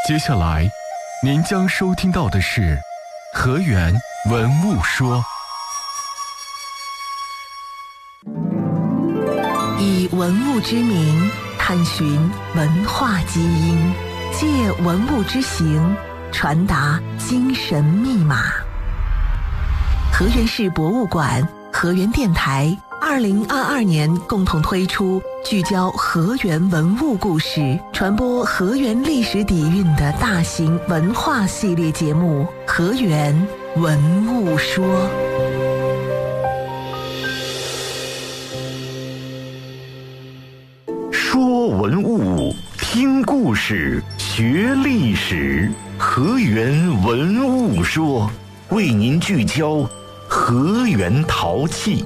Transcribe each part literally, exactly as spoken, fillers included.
接下来，您将收听到的是河源文物说。 以文物之名探寻文化基因，借文物之形传达精神密码。河源市博物馆、河源电台二零二二年共同推出聚焦河源文物故事、传播河源历史底蕴的大型文化系列节目《河源文物说》。 说文物，听故事，学历史。河源文物说，为您聚焦河源陶器。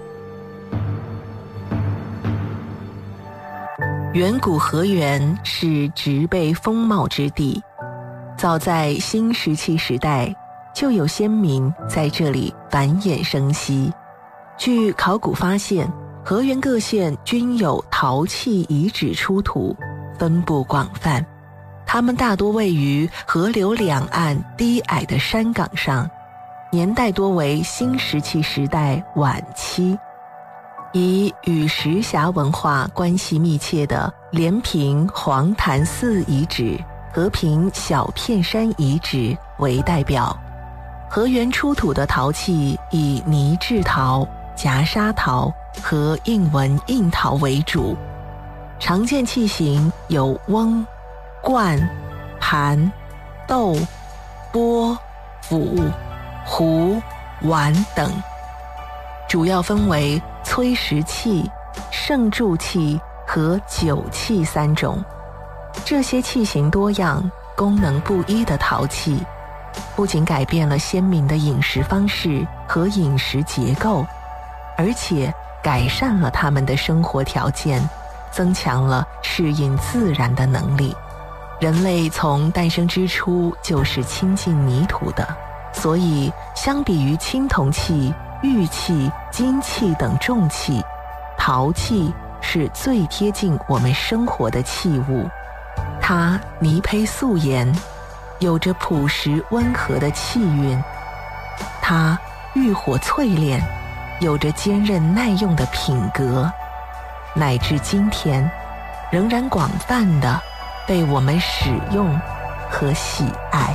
远古河源是植被丰茂之地，早在新石器时代，就有先民在这里繁衍生息。据考古发现，河源各县均有陶器遗址出土，分布广泛。它们大多位于河流两岸低矮的山岗上，年代多为新石器时代晚期。以与石峡文化关系密切的连平黄潭寺遗址、和平小片山遗址为代表。河源出土的陶器以泥制陶、夹砂陶和印纹印陶为主，常见器型有瓮、罐、盘、豆、钵、釜、壶、碗等，主要分为崔石器、盛铸器和酒器三种。这些器型多样、功能不一的陶器，不仅改变了先民的饮食方式和饮食结构，而且改善了他们的生活条件，增强了适应自然的能力。人类从诞生之初就是亲近泥土的，所以相比于青铜器、玉器、金器等重器，陶器是最贴近我们生活的器物。它泥胚素颜，有着朴实温和的气韵；它浴火淬炼，有着坚韧耐用的品格，乃至今天仍然广泛地被我们使用和喜爱。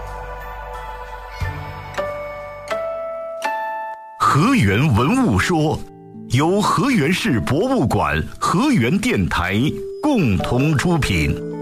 河源文物说，由河源市博物馆、河源电台共同出品。